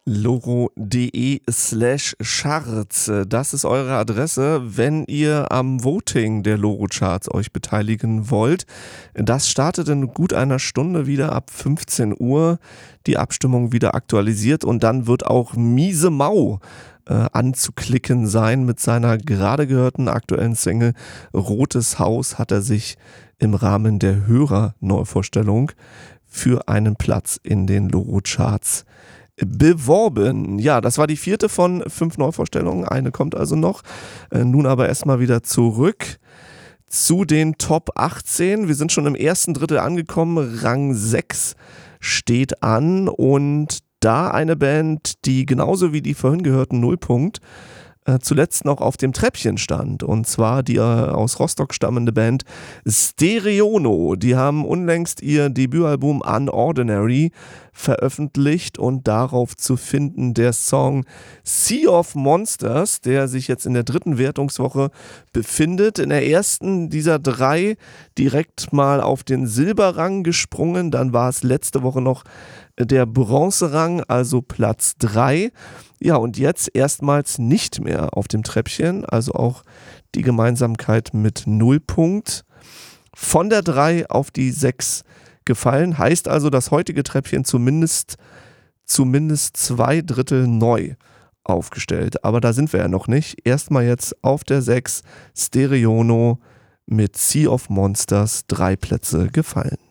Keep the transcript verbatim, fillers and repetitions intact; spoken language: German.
loro.de slash charts. Das ist eure Adresse, wenn ihr am Voting der Loro-Charts euch beteiligen wollt. Das startet in gut einer Stunde wieder ab fünfzehn Uhr. Die Abstimmung wieder aktualisiert und dann wird auch Miese Mau äh, anzuklicken sein. Mit seiner gerade gehörten aktuellen Single Rotes Haus hat er sich im Rahmen der Hörer-Neuvorstellung für einen Platz in den Loro-Charts beworben. Ja, das war die vierte von fünf Neuvorstellungen. Eine kommt also noch. Äh, nun aber erstmal wieder zurück zu den Top achtzehn. Wir sind schon im ersten Drittel angekommen. Rang sechs steht an und da eine Band, die genauso wie die vorhin gehörten Nullpunkt äh, zuletzt noch auf dem Treppchen stand. Und zwar die äh, aus Rostock stammende Band Stereono. Die haben unlängst ihr Debütalbum Unordinary veröffentlicht und darauf zu finden der Song Sea of Monsters, der sich jetzt in der dritten Wertungswoche befindet. In der ersten dieser drei direkt mal auf den Silberrang gesprungen, dann war es letzte Woche noch der Bronzerang, also Platz drei. Ja, und jetzt erstmals nicht mehr auf dem Treppchen, also auch die Gemeinsamkeit mit Nullpunkt. Von der drei auf die sechs gefallen, heißt also das heutige Treppchen zumindest, zumindest zwei Drittel neu aufgestellt. Aber da sind wir ja noch nicht. Erstmal jetzt auf der sechs Stereono mit Sea of Monsters, drei Plätze gefallen.